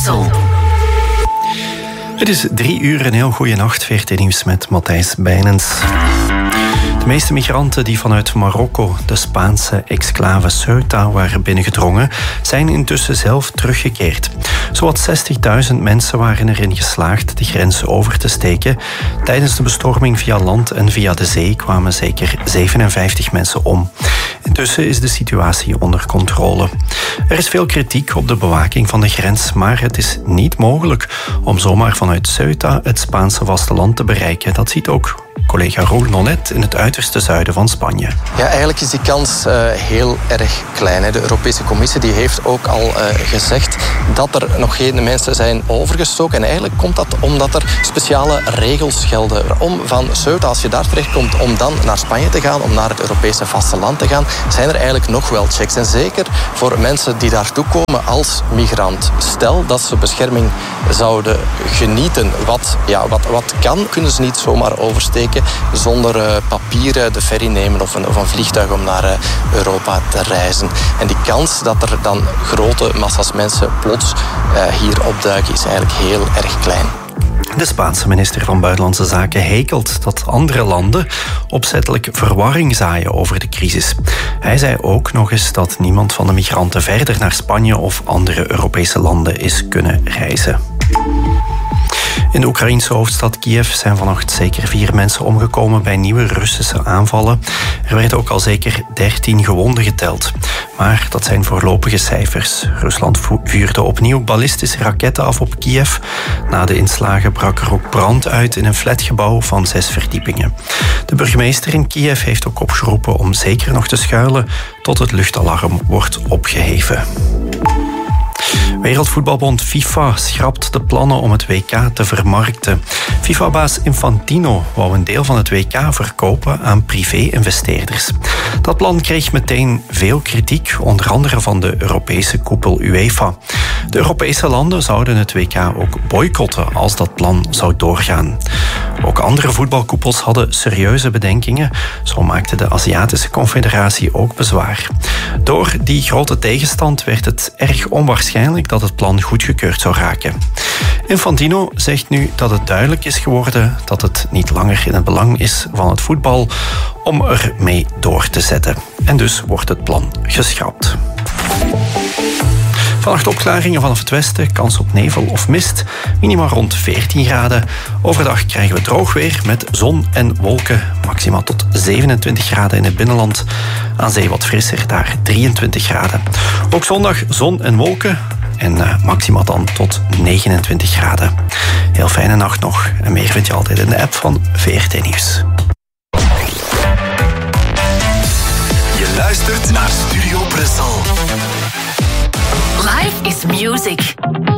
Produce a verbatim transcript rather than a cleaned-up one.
Brussel. Het is drie uur, een heel goede nacht. V R T Nieuws met Matthijs Bijnens. De meeste migranten die vanuit Marokko de Spaanse exclave Ceuta waren binnengedrongen, zijn intussen zelf teruggekeerd. Zowat zestigduizend mensen waren erin geslaagd de grens over te steken. Tijdens de bestorming via land en via de zee kwamen zeker zevenenvijftig mensen om. Intussen is de situatie onder controle. Er is veel kritiek op de bewaking van de grens, maar het is niet mogelijk om zomaar vanuit Ceuta het Spaanse vasteland te bereiken. Dat ziet ook collega Raoul Nonnet in het uiterste zuiden van Spanje. Ja, eigenlijk is die kans uh, heel erg klein. Hè. De Europese Commissie die heeft ook al uh, gezegd dat er nog geen mensen zijn overgestoken. En eigenlijk komt dat omdat er speciale regels gelden. Om van Ceuta, als je daar terechtkomt, om dan naar Spanje te gaan, om naar het Europese vasteland te gaan, zijn er eigenlijk nog wel checks. En zeker voor mensen die daartoe komen als migrant. Stel dat ze bescherming zouden genieten, wat, ja, wat, wat kan, kunnen ze niet zomaar oversteken zonder uh, papieren de ferry nemen of een, of een vliegtuig om naar uh, Europa te reizen. En die kans dat er dan grote massa's mensen plots uh, hier opduiken is eigenlijk heel erg klein. De Spaanse minister van Buitenlandse Zaken hekelt dat andere landen opzettelijk verwarring zaaien over de crisis. Hij zei ook nog eens dat niemand van de migranten verder naar Spanje of andere Europese landen is kunnen reizen. In de Oekraïense hoofdstad Kiev zijn vannacht zeker vier mensen omgekomen bij nieuwe Russische aanvallen. Er werden ook al zeker dertien gewonden geteld. Maar dat zijn voorlopige cijfers. Rusland vuurde opnieuw ballistische raketten af op Kiev. Na de inslagen brak er ook brand uit in een flatgebouw van zes verdiepingen. De burgemeester in Kiev heeft ook opgeroepen om zeker nog te schuilen tot het luchtalarm wordt opgeheven. Wereldvoetbalbond FIFA schrapt de plannen om het W K te vermarkten. FIFA-baas Infantino wou een deel van het W K verkopen aan privé-investeerders. Dat plan kreeg meteen veel kritiek, onder andere van de Europese koepel UEFA. De Europese landen zouden het W K ook boycotten als dat plan zou doorgaan. Ook andere voetbalkoepels hadden serieuze bedenkingen. Zo maakte de Aziatische Confederatie ook bezwaar. Door die grote tegenstand werd het erg onwaarschijnlijk dat het plan goedgekeurd zou raken. Infantino zegt nu dat het duidelijk is geworden dat het niet langer in het belang is van het voetbal om er mee door te zetten. En dus wordt het plan geschrapt. Vannacht opklaringen vanaf het westen, kans op nevel of mist, minima rond veertien graden. Overdag krijgen we droog weer met zon en wolken, maxima tot zevenentwintig graden in het binnenland. Aan zee wat frisser, daar drieëntwintig graden. Ook zondag zon en wolken en uh, maxima dan tot negenentwintig graden. Heel fijne nacht nog en meer vind je altijd in de app van V R T Nieuws. Je luistert naar Studio Brussel. Life is music.